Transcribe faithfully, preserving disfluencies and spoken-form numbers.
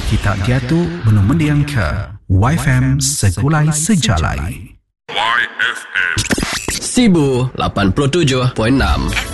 Kita jatuh belum mendiang ke Y F M Segulai Sejalai. Y F M Sibu lapan puluh tujuh perpuluhan enam.